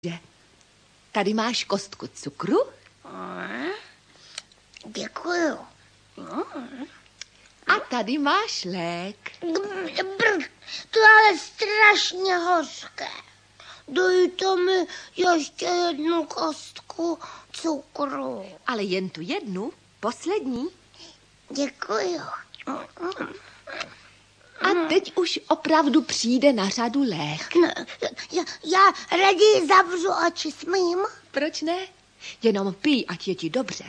Tady máš kostku cukru. Děkuju. A tady máš lék. To je ale strašně hořké. Dejte mi ještě jednu kostku cukru. Ale jen tu jednu, poslední. Děkuju. A teď už opravdu přijde na řadu lék. No, já raději zavřu oči, smím? Proč ne? Jenom pij, ať je ti dobře.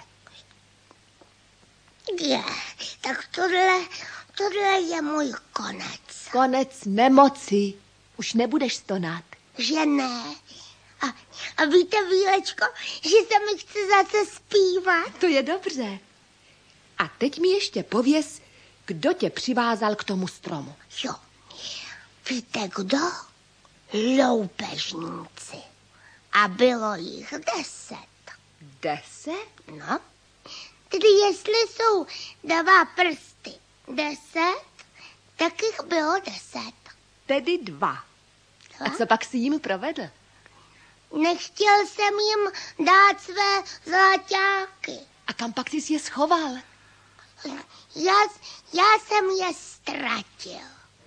Tak tohle je můj konec. Konec nemoci. Už nebudeš stonat. Že ne. A víte, Vílečko, že se mi chce zase zpívat? To je dobře. A teď mi ještě pověz, kdo tě přivázal k tomu stromu. Jo. Víte kdo? Loupežníci. A bylo jich 10. 10? No. Tedy jestli jsou 2 prsty 10, tak jich bylo 10. Tedy 2. A co pak si jim provedl? Nechtěl jsem jim dát své zlaťáky. A kam pak jsi je schoval? Já jsem je ztratil.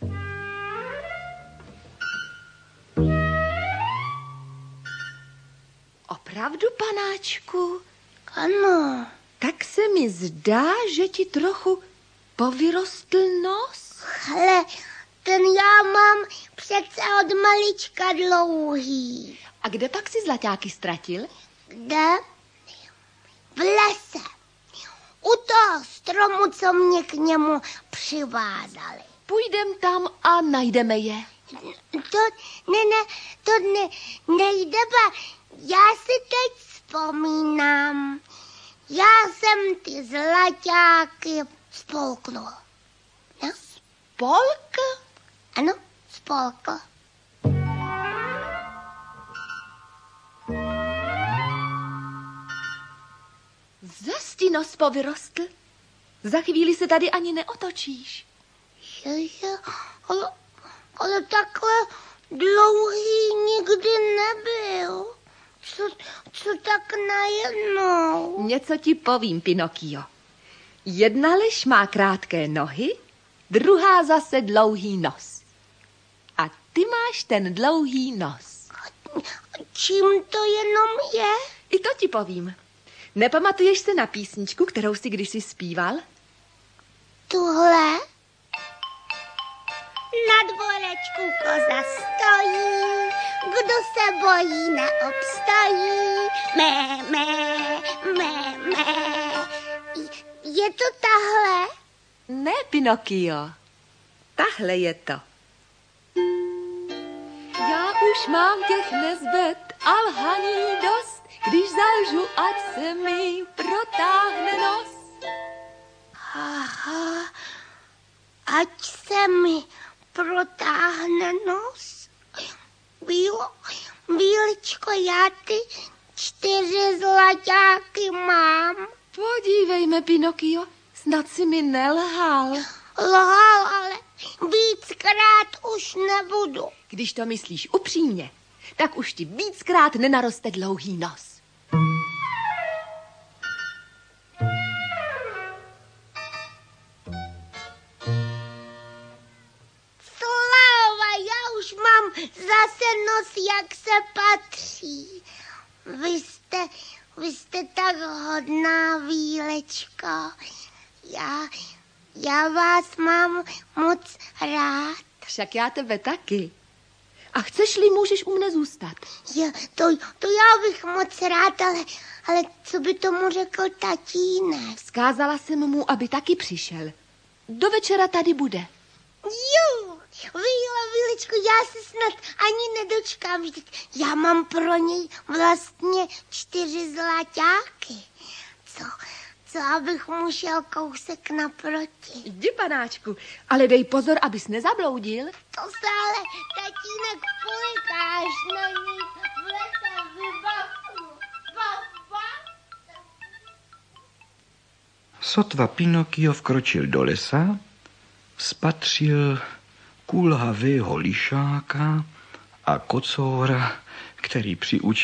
Opravdu, panáčku? Ano. Tak se mi zdá, že ti trochu povyrostl nos. Ale ten já mám přece od malička dlouhý. A kde pak si zlaťáky ztratil? Kde? V lese. U toho stromu, co mě k němu přivázali. Půjdem tam a najdeme je. To nejde, já si teď vzpomínám. Já jsem ty zlaťáky spolknul. No? Spolk? Ano, spolkl. Zas ti nos povyrostl. Za chvíli se tady ani neotočíš. Ale takhle dlouhý nikdy nebyl. Co tak najednou? Něco ti povím, Pinokio. Jedna lež má krátké nohy, druhá zase dlouhý nos. A ty máš ten dlouhý nos. Čím to jenom je? I to ti povím. Nepamatuješ se na písničku, kterou si kdysi zpíval? Tuhle? Na dvorečku koza stojí, kdo se bojí, neobstojí. Mé, mé, mé, mé. Je to tahle? Ne, Pinokio. Tahle je to. Já už mám těch nezbed a lhaní dost, když zalžu, ať se mi protáhne nos. Aha, ať se mi protáhne nos. Bílečko, já ty 4 zlaťáky mám. Podívejme, Pinokio, snad si mi nelhal. Lhal, ale víckrát už nebudu. Když to myslíš upřímně, tak už ti víckrát nenaroste dlouhý nos. Sláva, já už mám zase nos, jak se patří. Vy jste tak hodná, Vílečko. Já vás mám moc rád. Však já tebe taky. A chceš-li, můžeš u mne zůstat. To já bych moc rád, ale co by tomu řekl tatínek? Vzkázala jsem mu, aby taky přišel. Do večera tady bude. Jo, Vílečko, já se snad ani nedočkám. Já mám pro něj vlastně 4 zlaťáky. Co abych mu šel kousek naproti? Jdi, panáčku, ale dej pozor, abys nezabloudil. To se ale tatínek poliká, až na ní v lese vybavu. Sotva Pinokio vkročil do lesa, spatřil kulhavého lišáka a kocoura, který přiučil